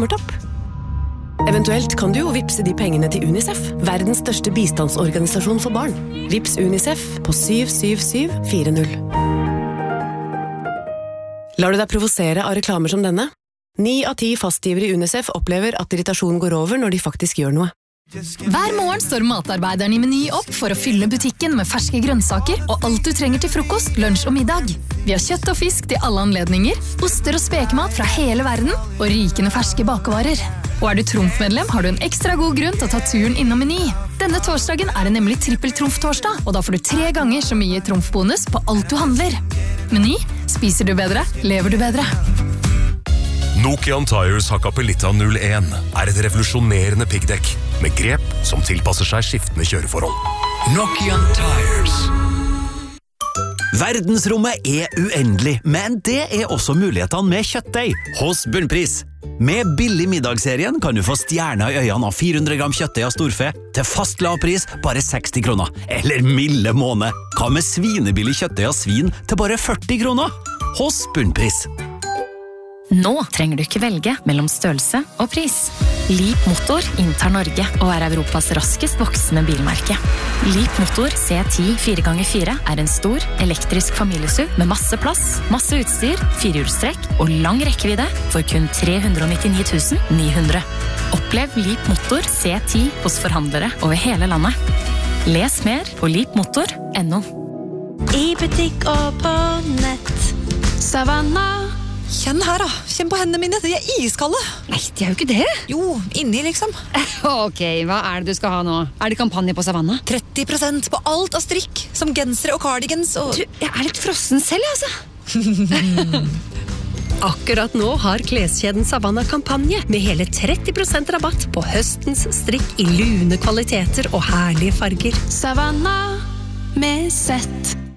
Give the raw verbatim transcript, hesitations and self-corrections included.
sommertopp. Eventuelt kan du jo vipse de pengene til UNICEF, verdens største bistandsorganisasjon for barn. Vips UNICEF på syv syv syv fire null. Lar du deg provosere av reklamer som denne? Ni av ti fastgivere i UNICEF opplever at irritasjonen går over når de faktisk gjør noe. Hver morgen står matarbeideren i Meny opp for å fylle butikken med ferske grønnsaker og alt du trenger til frokost, lunsj og middag. Vi har kjøtt og fisk til alle anledninger, oster og spekemat fra hele verden og rikende ferske bakevarer. Og er du Trumf-medlem, har du en ekstra god grunn til å ta turen innom Meny. Denne torsdagen er det nemlig trippel-Trumf-torsdag, og da får du tre ganger så mye Trumf-bonus på alt du handler. Meny, spiser du bedre, lever du bedre. Nokian Tires Hakkapelitta null en er et revolusjonerende piggdekk med grep som tilpasser seg skiftende kjøreforhold. Nokian Tires. Verdensrommet er uendelig, men det er også mulighetene med kjøttdeig hos Bunnpris. Med billig middagsserien kan du få stjerner i øynene av fire hundre gram kjøttdeig av storfe til fast lavpris bare seksti kroner. Eller milde måned. Hva med svinebillig kjøttdeig av svin til bare førti kroner? Hos Bunnpris. Nå trenger du ikke velge mellom størrelse og pris. Leap Motor inntar Norge og er Europas raskest voksende bilmerke. Leap Motor C ti fire ganger fire er en stor, elektrisk familiesuv med masse plass, masse utstyr, firehjulstrekk og lang rekkevidde for kun tre hundre og nittini tusen ni hundre. Opplev Leap Motor C ti hos forhandlere over hele landet. Les mer på leap motor punktum no. I butikk og på nett. Savanna. Kjenn her da, kjenn på hendene mine, de er iskalde. Nei, de er jo ikke det. Jo, inni liksom. Ok, hva er det du skal ha nå? Er det kampanje på Savanna? tretti prosent på alt av strikk, som gensere og cardigans og... Du, jeg er litt frossen selv, altså. Akkurat nå har kleskjeden Savanna kampanje med hele tretti prosent rabatt på høstens strikk i lune kvaliteter og herlige farger. Savanna med sett.